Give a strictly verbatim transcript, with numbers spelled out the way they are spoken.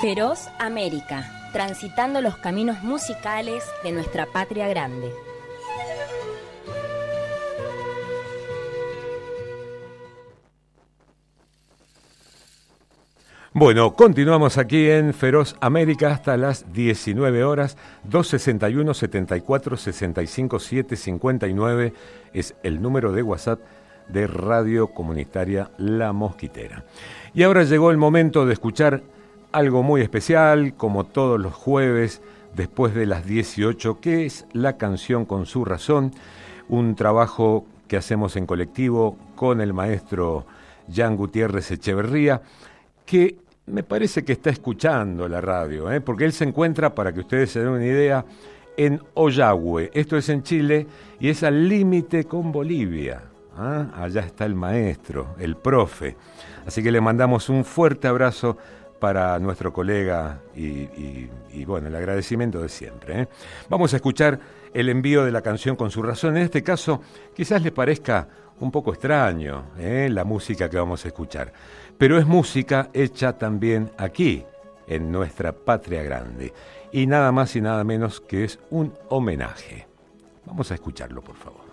Feroz América, transitando los caminos musicales de nuestra patria grande. Bueno, continuamos aquí en Feroz América hasta las diecinueve horas, dos sesenta y uno, setenta y cuatro, sesenta y cinco, siete cincuenta y nueve es el número de WhatsApp de Radio Comunitaria La Mosquitera. Y ahora llegó el momento de escuchar algo muy especial, como todos los jueves después de las dieciocho, que es La Canción con su Razón, un trabajo que hacemos en colectivo con el maestro Jan Gutiérrez Echeverría, que me parece que está escuchando la radio, ¿eh? porque él se encuentra, para que ustedes se den una idea, en Ollagüe, esto es en Chile, y es al límite con Bolivia. ¿Ah? Allá está el maestro, el profe. Así que le mandamos un fuerte abrazo para nuestro colega y, y, y bueno, el agradecimiento de siempre, ¿eh? Vamos a escuchar el envío de La Canción con su Razón. En este caso, quizás les parezca un poco extraño, ¿eh? la música que vamos a escuchar, pero es música hecha también aquí, en nuestra patria grande, y nada más y nada menos que es un homenaje. Vamos a escucharlo, por favor.